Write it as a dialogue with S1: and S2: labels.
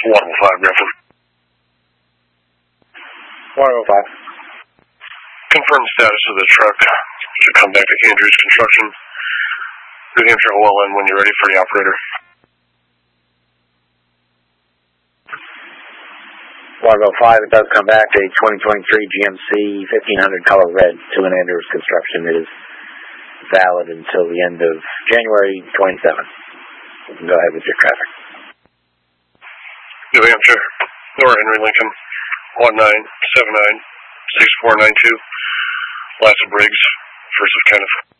S1: 105 Griffin.
S2: 105.
S1: Confirm the status of the truck. Should come back to Andrews Construction. New Hampshire OLN when you're ready for the operator.
S2: 105, it does come back. A 2023 GMC 1500 color red to an Andrews Construction. It is valid until the end of January 27th. You can go ahead with your traffic.
S1: New Hampshire, Nora Henry Lincoln, 1979-6492. Last of Briggs, first of Kenneth.